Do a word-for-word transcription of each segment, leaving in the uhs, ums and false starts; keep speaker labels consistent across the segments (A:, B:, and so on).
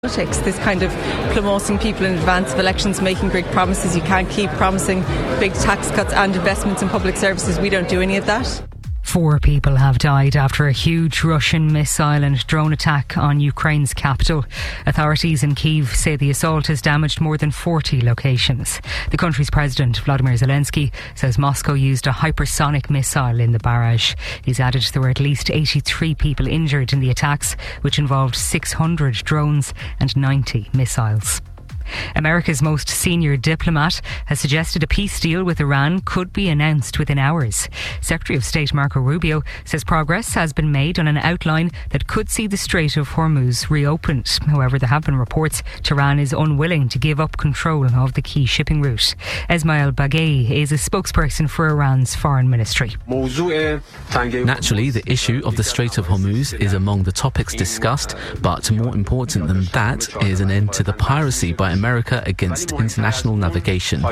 A: Politics, this kind of promoting people in advance of elections, making big promises. You can't keep promising big tax cuts and investments in public services. We don't do any of that.
B: Four people have died after a huge Russian missile and drone attack on Ukraine's capital. Authorities in Kyiv say the assault has damaged more than forty locations. The country's president, Vladimir Zelensky, says Moscow used a hypersonic missile in the barrage. He's added there were at least eighty-three people injured in the attacks, which involved six hundred drones and ninety missiles. America's most senior diplomat has suggested a peace deal with Iran could be announced within hours. Secretary of State Marco Rubio says progress has been made on an outline that could see the Strait of Hormuz reopened. However, there have been reports Tehran is unwilling to give up control of the key shipping route. Esmail Baghaei is a spokesperson for Iran's foreign ministry.
C: Naturally, the issue of the Strait of Hormuz is among the topics discussed, but more important than that is an end to the piracy by America against international navigation.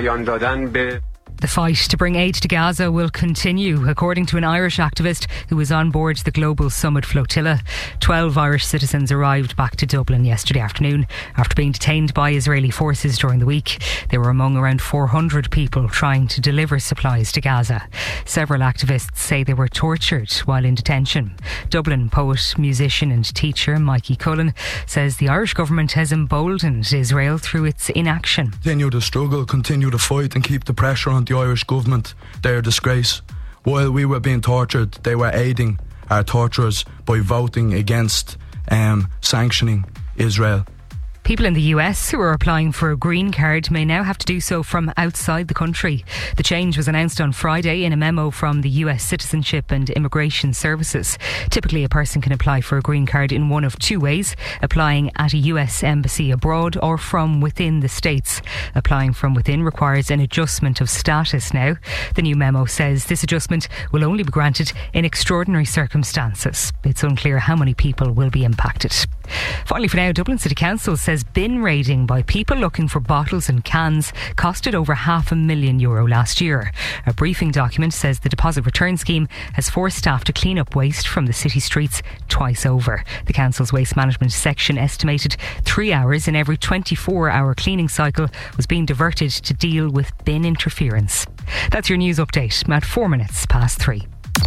B: The fight to bring aid to Gaza will continue, according to an Irish activist who was on board the Global Summit flotilla. Twelve Irish citizens arrived back to Dublin yesterday afternoon after being detained by Israeli forces during the week. They were among around four hundred people trying to deliver supplies to Gaza. Several activists say they were tortured while in detention. Dublin poet, musician and teacher Mikey Cullen says the Irish government has emboldened Israel through its inaction.
D: Continue to struggle, continue to fight and keep the pressure on the Irish government. They're a disgrace. While we were being tortured, they were aiding our torturers by voting against um, sanctioning Israel.
B: People in the U S who are applying for a green card may now have to do so from outside the country. The change was announced on Friday in a memo from the U S Citizenship and Immigration Services. Typically, a person can apply for a green card in one of two ways: applying at a U S embassy abroad or from within the States. Applying from within requires an adjustment of status now. The new memo says this adjustment will only be granted in extraordinary circumstances. It's unclear how many people will be impacted. Finally, for now, Dublin City Council says bin raiding by people looking for bottles and cans costed over half a million euro last year. A briefing document says the deposit return scheme has forced staff to clean up waste from the city streets twice over. The council's waste management section estimated three hours in every twenty-four hour cleaning cycle was being diverted to deal with bin interference. That's your news update at four minutes past three.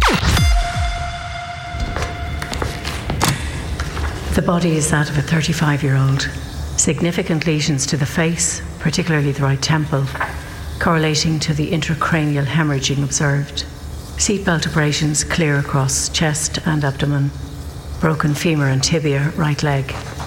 E: The body is that of a thirty-five-year-old. Significant lesions to the face, particularly the right temple, correlating to the intracranial hemorrhaging observed. Seatbelt abrasions clear across chest and abdomen. Broken femur and tibia, right leg.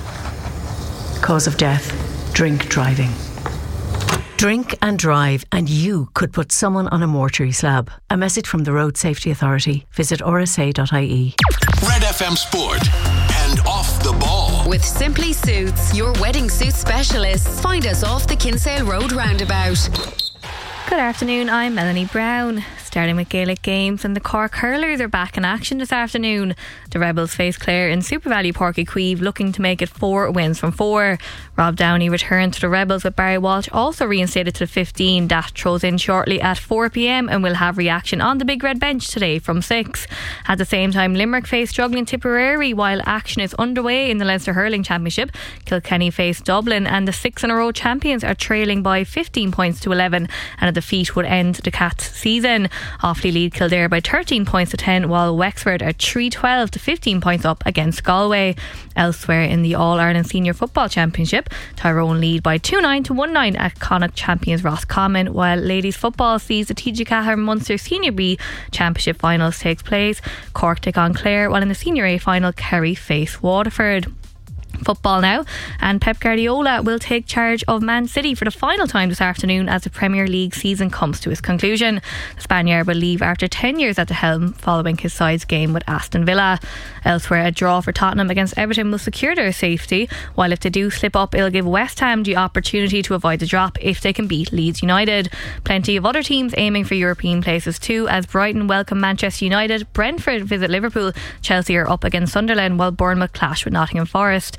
E: Cause of death, drink driving. Drink and drive and you could put someone on a mortuary slab. A message from the Road Safety Authority. Visit r s a dot i e.
F: Red F M Sport and Off the Ball.
G: With Simply Suits, your wedding suit specialists. Find us off the Kinsale Road roundabout.
H: Good afternoon, I'm Melanie Brown. Starting with Gaelic games, and the Cork Hurlers are back in action this afternoon. The Rebels face Clare in Super Value Páirc Uí Chaoimh, looking to make it four wins from four. Rob Downey returned to the Rebels, with Barry Walsh also reinstated to the fifteen. That throws in shortly at four p m and will have reaction on the Big Red Bench today from six. At the same time, Limerick face struggling Tipperary while action is underway in the Leinster Hurling Championship. Kilkenny face Dublin, and the six in a row champions are trailing by fifteen points to eleven, and a defeat would end the Cats season. Offaly lead Kildare by thirteen points to ten, while Wexford are three twelve to fifteen points up against Galway. Elsewhere in the All-Ireland Senior Football Championship, Tyrone lead by two nine to one nine at Connacht champions Roscommon, while ladies football sees the T G Cahir Munster Senior B Championship finals takes place. Cork take on Clare, while in the Senior A final Kerry face Waterford. Football now, and Pep Guardiola will take charge of Man City for the final time this afternoon as the Premier League season comes to its conclusion. The Spaniard will leave after ten years at the helm following his side's game with Aston Villa. Elsewhere, a draw for Tottenham against Everton will secure their safety, while if they do slip up, it'll give West Ham the opportunity to avoid the drop if they can beat Leeds United. Plenty of other teams aiming for European places too, as Brighton welcome Manchester United, Brentford visit Liverpool, Chelsea are up against Sunderland, while Bournemouth clash with Nottingham Forest.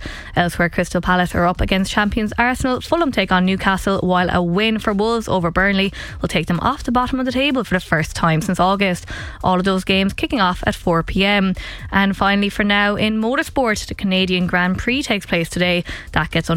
H: Elsewhere, Crystal Palace are up against champions Arsenal. Fulham take on Newcastle, while a win for Wolves over Burnley will take them off the bottom of the table for the first time since August. All of those games kicking off at four p.m. And finally, for now, in motorsport, the Canadian Grand Prix takes place today. That gets